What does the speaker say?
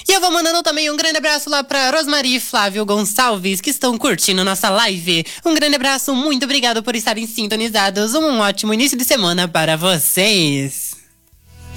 E eu vou mandando também um grande abraço lá pra Rosmari e Flávio Gonçalves, que estão curtindo nossa live. Um grande abraço, muito obrigado por estarem sintonizados. Um ótimo início de semana para vocês.